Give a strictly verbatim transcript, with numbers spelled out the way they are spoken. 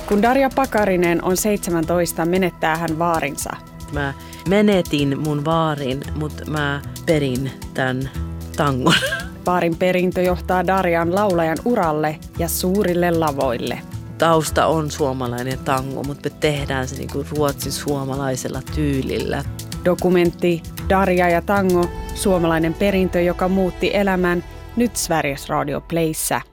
Kun Darja Pakarinen on seitsemäntoista, menettää hän vaarinsa. Mä menetin mun vaarin, mutta mä perin tämän tangon. Vaarin perintö johtaa Darjan laulajan uralle ja suurille lavoille. Tausta on suomalainen tango, mutta me tehdään se niin kuin ruotsin suomalaisella tyylillä. Dokumentti Darja ja tango, suomalainen perintö, joka muutti elämän, nyt Sveriges Radio Playssä.